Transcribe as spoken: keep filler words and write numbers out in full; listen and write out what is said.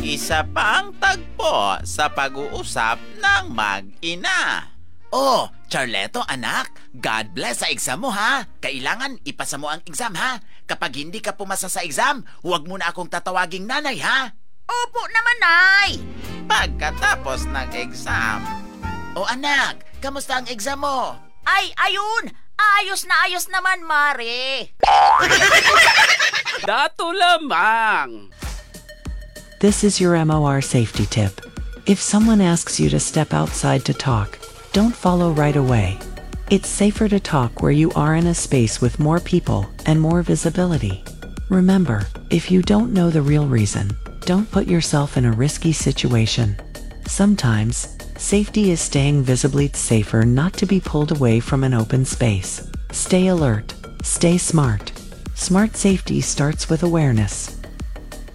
Isa pang tagpo sa pag-uusap ng mag-ina. Oh, Charleto anak, God bless sa exam mo ha. Kailangan ipasa mo ang exam ha. Kapag hindi ka pumasa sa exam, huwag mo na akong tatawaging nanay ha. Opo naman, Nay. Pagkatapos ng exam. Oh anak, kamusta ang exam mo? Ay, ayun. Ayos na ayos naman, Mare. Dato lamang. This is your M O R safety tip. If someone asks you to step outside to talk, don't follow right away. It's safer to talk where you are in a space with more people and more visibility. Remember, if you don't know the real reason, don't put yourself in a risky situation. Sometimes, safety is staying visibly safer not to be pulled away from an open space. Stay alert. Stay smart. Smart safety starts with awareness.